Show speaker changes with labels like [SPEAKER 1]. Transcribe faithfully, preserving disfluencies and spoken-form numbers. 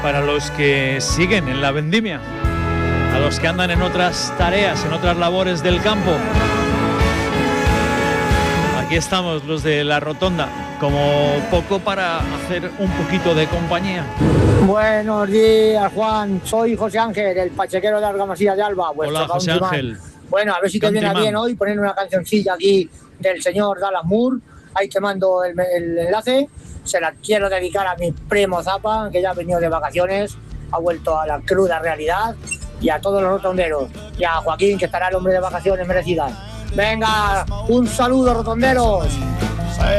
[SPEAKER 1] para los que siguen en la vendimia, a los que andan en otras tareas, en otras labores del campo. Aquí estamos los de la rotonda, como poco para hacer un poquito de compañía.
[SPEAKER 2] Buenos días, Juan. Soy José Ángel, el pachequero de Argamasilla de Alba.
[SPEAKER 1] Hola, José Ángel.
[SPEAKER 2] Bueno, a ver si te viene bien hoy poner una cancioncilla aquí del señor Dallas Moore. Ahí te mando el, el enlace. Se la quiero dedicar a mi primo Zapa, que ya ha venido de vacaciones, ha vuelto a la cruda realidad, y a todos los rotonderos, y a Joaquín, que estará el hombre de vacaciones merecidas. Venga, un saludo, rotonderos.